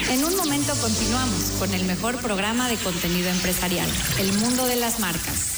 En un momento continuamos con el mejor programa de contenido empresarial, El Mundo de las Marcas.